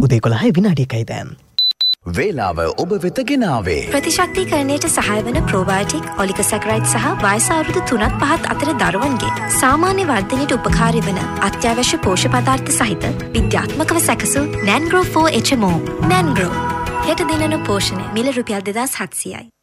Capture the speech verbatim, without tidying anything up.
උදේ එකොළහයි විනාඩි එකයි දැන්. වේලාව ඔබ වෙත ගෙනාවේ ප්‍රතිශක්තිකරණයට සහාය වන ප්‍රෝබයෝටික් ඔලිගොසැකරයිඩ් සහ වයස අවුරුදු තුනත් පහත් අතර දරුවන්ගේ සාමාන්‍ය වර්ධනයට උපකාරී වන අත්‍යවශ්‍ය පෝෂ්‍ය පදාර්ථ සහිත විද්‍යාත්මකව සැකසූ නැන්ග්‍රෝ ෆෝර් එච් එම් ඕ. නැන්ග්‍රෝ හෙට දිනන පෝෂණය මිල රුපියල් දෙදාස් හත්සියයි.